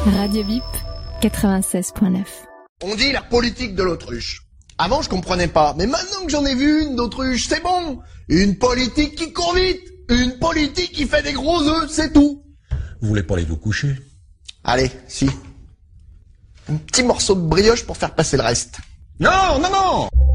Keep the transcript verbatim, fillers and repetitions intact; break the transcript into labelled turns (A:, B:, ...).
A: Radio Bip, quatre-vingt-seize point neuf.
B: On dit la politique de l'autruche. Avant, je comprenais pas. Mais maintenant que j'en ai vu une d'autruche, c'est bon. Une politique qui court vite. Une politique qui fait des gros œufs, c'est tout.
C: Vous voulez pas aller vous coucher?
B: Allez, si. Un petit morceau de brioche pour faire passer le reste.
C: Non, non, non!